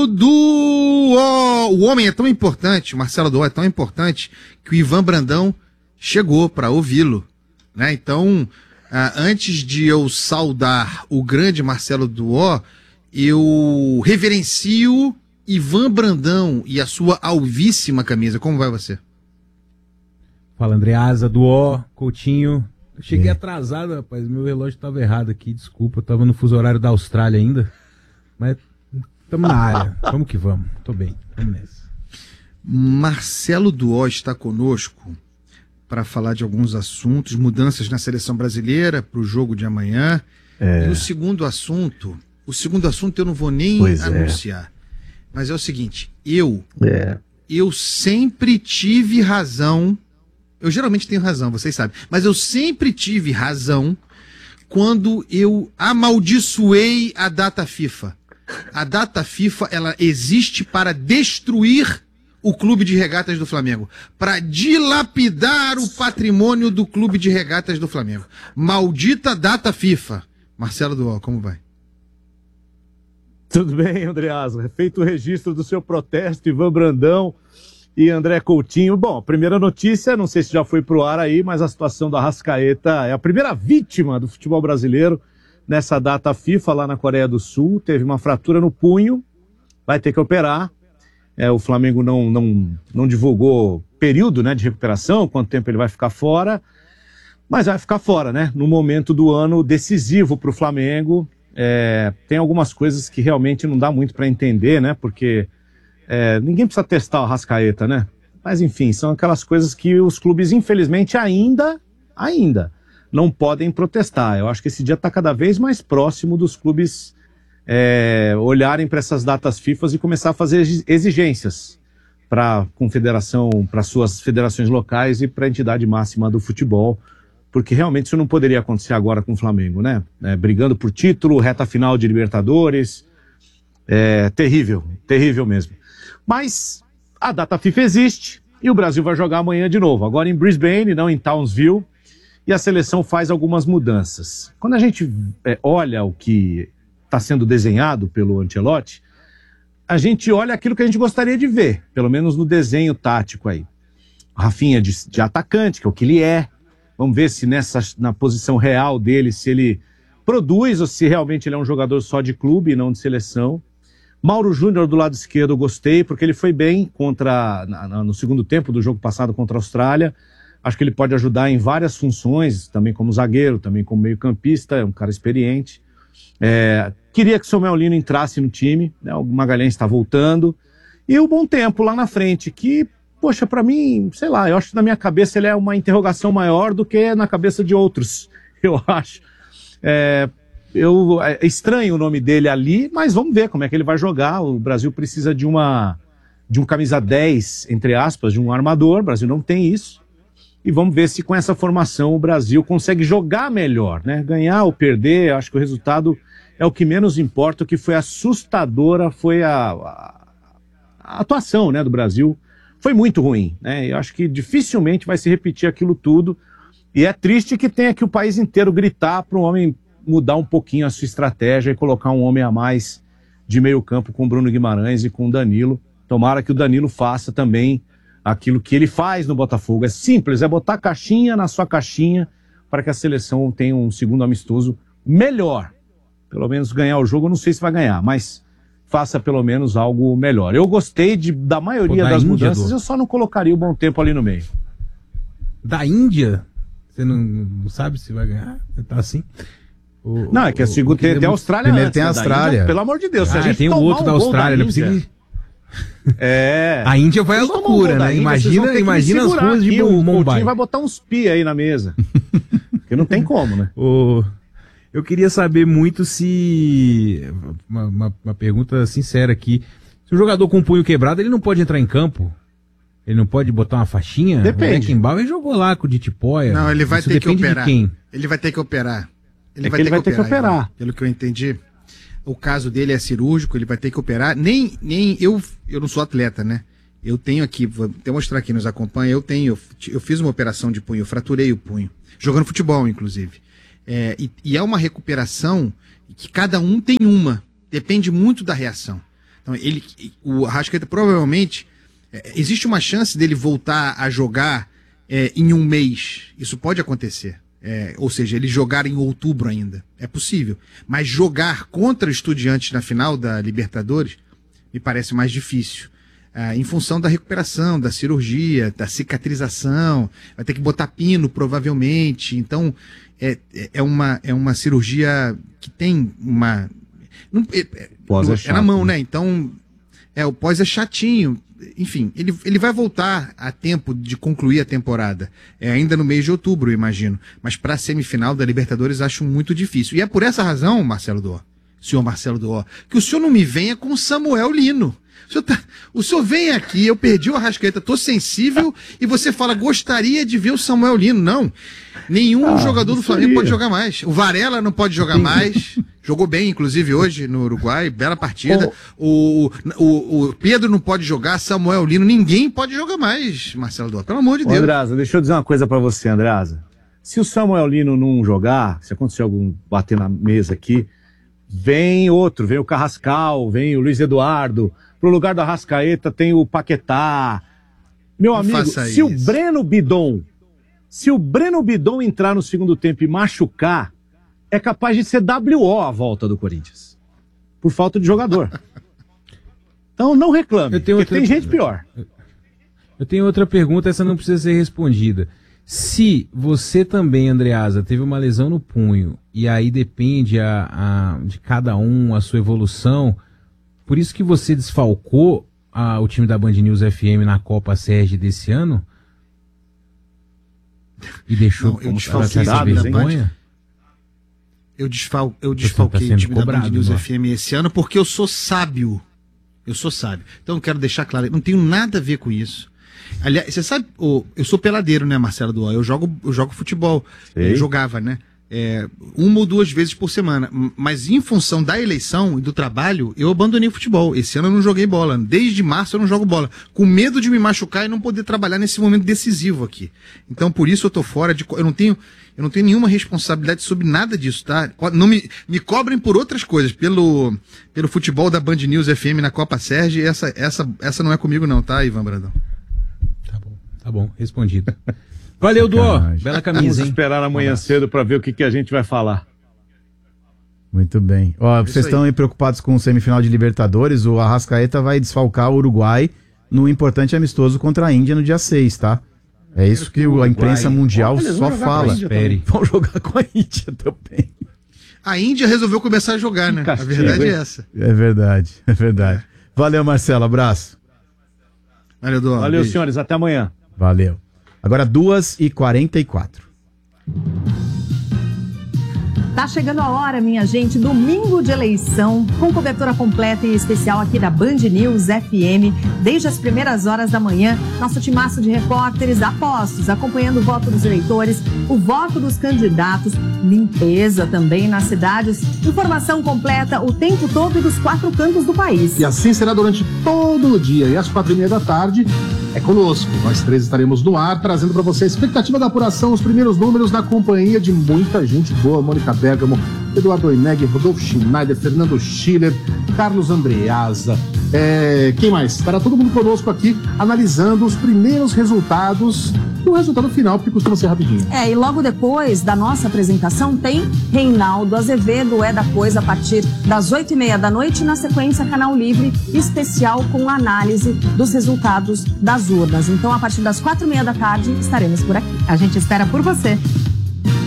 O homem é tão importante, o Marcelo Duó é tão importante, que o Ivan Brandão chegou para ouvi-lo, né? Então, antes de eu saudar o grande Marcelo Duó, eu reverencio Ivan Brandão e a sua alvíssima camisa. Como vai você? Fala, Andreasa, Duó, Coutinho. Eu cheguei atrasado, rapaz. Meu relógio estava errado aqui, desculpa. Eu tava no fuso horário da Austrália ainda. Mas estamos na área. Vamos que vamos. Tô bem. Vamos nessa. Marcelo Duó está conosco para falar de alguns assuntos, mudanças na seleção brasileira para o jogo de amanhã. E o segundo assunto eu não vou nem anunciar. Mas é o seguinte, eu sempre tive razão. Eu geralmente tenho razão, vocês sabem. Mas eu sempre tive razão quando eu amaldiçoei a data FIFA. A data FIFA, ela existe para destruir o Clube de Regatas do Flamengo, para dilapidar o patrimônio do Clube de Regatas do Flamengo. Maldita data FIFA. Marcelo Duó, como vai? Tudo bem, Andreasa. Feito o registro do seu protesto, Ivan Brandão e André Coutinho. Bom, a primeira notícia, não sei se já foi pro ar aí, mas a situação do Arrascaeta é a primeira vítima do futebol brasileiro nessa data FIFA lá na Coreia do Sul. Teve uma fratura no punho, vai ter que operar. O Flamengo não divulgou período, né, de recuperação, quanto tempo ele vai ficar fora, mas vai ficar fora, né, no momento do ano decisivo para o Flamengo. Tem algumas coisas que realmente não dá muito para entender, né? Porque ninguém precisa testar o Arrascaeta, né? Mas enfim, são aquelas coisas que os clubes, infelizmente, ainda não podem protestar. Eu acho que esse dia está cada vez mais próximo dos clubes olharem para essas datas FIFA e começar a fazer exigências para a confederação, para suas federações locais e para a entidade máxima do futebol. Porque realmente isso não poderia acontecer agora com o Flamengo, né? Brigando por título, reta final de Libertadores. Terrível, terrível mesmo. Mas a data FIFA existe e o Brasil vai jogar amanhã de novo. Agora em Brisbane, não em Townsville. E a seleção faz algumas mudanças. Quando a gente olha o que está sendo desenhado pelo Ancelotti, a gente olha aquilo que a gente gostaria de ver, pelo menos no desenho tático aí. Rafinha de atacante, que é o que ele é. Vamos ver se na posição real dele, se ele produz ou se realmente ele é um jogador só de clube e não de seleção. Mauro Júnior do lado esquerdo eu gostei, porque ele foi bem no segundo tempo do jogo passado contra a Austrália. Acho que ele pode ajudar em várias funções, também como zagueiro, também como meio-campista, é um cara experiente. Queria que o Samuel Lino entrasse no time, né? O Magalhães está voltando. E o Bom Tempo lá na frente, que... Poxa, pra mim, sei lá, eu acho que na minha cabeça ele é uma interrogação maior do que na cabeça de outros, eu acho. É estranho o nome dele ali, mas vamos ver como é que ele vai jogar. O Brasil precisa de um camisa 10, entre aspas, de um armador. O Brasil não tem isso. E vamos ver se com essa formação o Brasil consegue jogar melhor, né? Ganhar ou perder, acho que o resultado é o que menos importa. O que foi assustadora foi a atuação, né, do Brasil. Foi muito ruim, né? Eu acho que dificilmente vai se repetir aquilo tudo. E é triste que tenha que o país inteiro gritar para um homem mudar um pouquinho a sua estratégia e colocar um homem a mais de meio campo com o Bruno Guimarães e com o Danilo. Tomara que o Danilo faça também aquilo que ele faz no Botafogo. É simples, é botar caixinha na sua caixinha para que a seleção tenha um segundo amistoso melhor. Pelo menos ganhar o jogo, eu não sei se vai ganhar, mas... faça pelo menos algo melhor. Eu gostei da maioria das mudanças, eu só não colocaria o Bom Tempo ali no meio. Da Índia? Você não sabe se vai ganhar? Tá assim? Não, é que a segunda tem a Austrália. Primeiro antes, tem a Austrália. Índia, pelo amor de Deus, se a gente tem o outro da Austrália. Da Índia, a Índia vai à loucura, né? Imagina as ruas de Mumbai. O Coutinho vai botar uns pi aí na mesa. Porque não tem como, né? Eu queria saber muito se... Uma pergunta sincera aqui. Se o jogador com o punho quebrado, ele não pode entrar em campo? Ele não pode botar uma faixinha? Depende. O Beckenbauer jogou lá com o de Tipóia. Não, ele vai ter que operar. Quem? Ele vai ter que operar. Ele vai ter que operar. Pelo que eu entendi, o caso dele é cirúrgico, ele vai ter que operar. Eu não sou atleta, né? Eu tenho aqui, vou até mostrar aqui, nos acompanha, eu fiz uma operação de punho, eu fraturei o punho. Jogando futebol, inclusive. E é uma recuperação que cada um tem uma. Depende muito da reação. Então, o Arrascaeta provavelmente, existe uma chance dele voltar a jogar em um mês. Isso pode acontecer. Ou seja, ele jogar em outubro ainda. É possível. Mas jogar contra Estudiantes na final da Libertadores me parece mais difícil. Em função da recuperação, da cirurgia, da cicatrização. Vai ter que botar pino, provavelmente. Então, é uma cirurgia que tem uma... Pós é chato, na mão, né? Então, o pós é chatinho. Enfim, ele vai voltar a tempo de concluir a temporada. Ainda no mês de outubro, eu imagino. Mas para a semifinal da Libertadores acho muito difícil. E é por essa razão, senhor Marcelo Duó, que o senhor não me venha com o Samuel Lino. O senhor vem aqui, eu perdi o Arrascaeta, tô sensível, e você fala, gostaria de ver o Samuel Lino. Não. Nenhum jogador do Flamengo pode jogar mais. O Varela não pode jogar mais. Jogou bem, inclusive, hoje no Uruguai. Bela partida. O Pedro não pode jogar, Samuel Lino. Ninguém pode jogar mais, Marcelo Duó. Pelo amor de Deus. Andreasa, deixa eu dizer uma coisa pra você, Andreasa. Se o Samuel Lino não jogar, se acontecer algum bater na mesa aqui, vem outro. Vem o Carrascal, vem o Luiz Eduardo. Pro lugar do Arrascaeta tem o Paquetá. Meu amigo, se o Breno Bidon entrar no segundo tempo e machucar, é capaz de ser WO a volta do Corinthians. Por falta de jogador. Então não reclame, porque tem gente pior. Eu tenho outra pergunta, essa não precisa ser respondida. Se você também, Andreasa, teve uma lesão no punho, e aí depende de cada um a sua evolução, por isso que você desfalcou o time da Band News FM na Copa Sérgio desse ano? E deixou eu desfalquei vergonha? Eu desfalquei o time da Band News FM esse ano porque eu sou sábio. Então eu quero deixar claro, não tenho nada a ver com isso. Aliás, você sabe, eu sou peladeiro, né, Marcelo Duó? Eu jogo futebol. Eu jogava, né? Uma ou duas vezes por semana. Mas em função da eleição e do trabalho, eu abandonei o futebol. Esse ano eu não joguei bola. Desde março eu não jogo bola. Com medo de me machucar e não poder trabalhar nesse momento decisivo aqui. Então por isso eu tô fora de... Eu não tenho nenhuma responsabilidade sobre nada disso, tá? Não me cobrem por outras coisas. Pelo futebol da Band News FM na Copa Sérgio, essa não é comigo não, tá, Ivan Brandão? Tá bom, respondido. Valeu, Duó. Bela camisa, Vamos esperar amanhã cedo para ver o que a gente vai falar. Muito bem. Vocês estão aí preocupados com o semifinal de Libertadores? O Arrascaeta vai desfalcar o Uruguai no importante amistoso contra a Índia no dia 6, tá? É isso que a imprensa mundial só fala. Vão jogar com a Índia também. A Índia resolveu começar a jogar, né? A verdade é essa. É verdade. Valeu, Marcelo. Abraço. Valeu, Duó. Valeu, senhores. Até amanhã. Valeu. Agora 2h44. Tá chegando a hora, minha gente, domingo de eleição, com cobertura completa e especial aqui da Band News FM, desde as primeiras horas da manhã, nosso timaço de repórteres apostos, acompanhando o voto dos eleitores, o voto dos candidatos, limpeza também nas cidades, informação completa o tempo todo dos 4 cantos do país. E assim será durante todo o dia, e às 4h30 da tarde, é conosco. Nós 3 estaremos no ar, trazendo para você a expectativa da apuração, os primeiros números na companhia de muita gente boa, Mônica Bergamo, Eduardo Oineg, Rodolfo Schneider, Fernando Schiller, Carlos Andreasa, quem mais? Estará todo mundo conosco aqui, analisando os primeiros resultados e o resultado final, porque costuma ser rapidinho. E logo depois da nossa apresentação tem Reinaldo Azevedo, É da Coisa, a partir das 8h30 da noite, na sequência Canal Livre, especial com análise dos resultados das urnas. Então, a partir das 4h30 da tarde, estaremos por aqui. A gente espera por você.